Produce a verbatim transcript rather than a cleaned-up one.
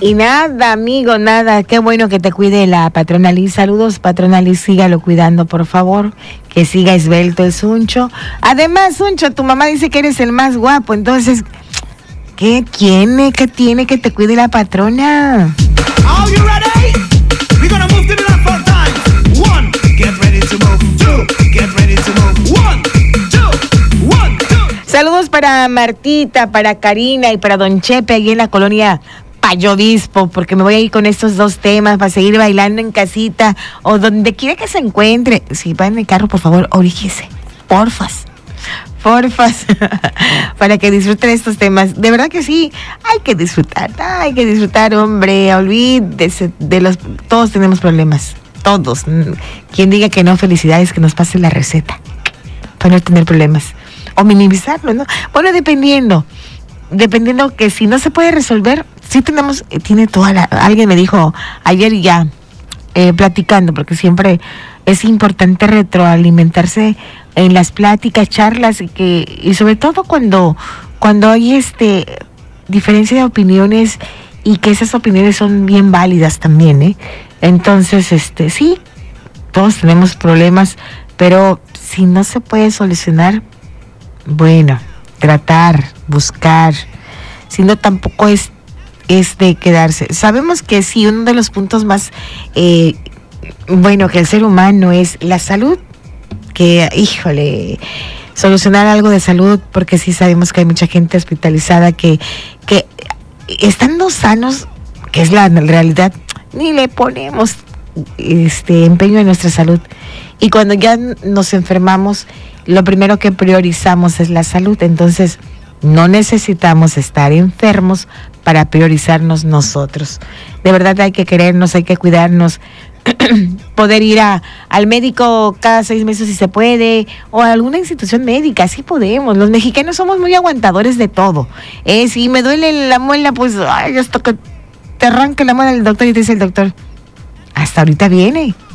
Y nada, amigo, nada. Qué bueno que te cuide la patrona Liz. Saludos, patrona Liz. Sígalo cuidando, por favor. Que siga esbelto el Suncho. Además, Suncho, tu mamá dice que eres el más guapo. Entonces, ¿qué tiene? ¿Qué tiene que te cuide la patrona? Are you ready? We're gonna move to the left four times. One, get ready to move. Two, get ready to move. One, two, one, two. Saludos para Martita, para Karina y para Don Chepe, ahí en la colonia Payo Obispo, porque me voy a ir con estos dos temas para seguir bailando en casita o donde quiera que se encuentre. Si va en el carro, por favor, orígese. Porfas. Porfas. Para que disfruten estos temas. De verdad que sí, hay que disfrutar. Hay que disfrutar, hombre. Olvídese de los... Todos tenemos problemas. Todos. Quien diga que no, felicidades, que nos pase la receta para no tener problemas. O minimizarlo, ¿no? Bueno, dependiendo. Dependiendo que si no se puede resolver, sí tenemos, tiene toda la, alguien me dijo ayer ya, eh, platicando, porque siempre es importante retroalimentarse en las pláticas, charlas, y que, y sobre todo cuando, cuando hay este diferencia de opiniones, y que esas opiniones son bien válidas también, ¿eh? Entonces, este, sí, todos tenemos problemas, pero si no se puede solucionar, bueno, tratar, buscar, si no tampoco es, es de quedarse. Sabemos que sí, uno de los puntos más, eh, bueno, que el ser humano es la salud, que, híjole, solucionar algo de salud, porque sí sabemos que hay mucha gente hospitalizada que, que estando sanos, que es la realidad, ni le ponemos este empeño en nuestra salud. Y cuando ya nos enfermamos, lo primero que priorizamos es la salud. Entonces, no necesitamos estar enfermos para priorizarnos nosotros. De verdad hay que querernos, hay que cuidarnos. Poder ir a, al médico cada seis meses si se puede, o a alguna institución médica, sí podemos. Los mexicanos somos muy aguantadores de todo. Eh, si me duele la muela, pues, ay, hasta que te arranque la muela el doctor y te dice el doctor, hasta ahorita viene.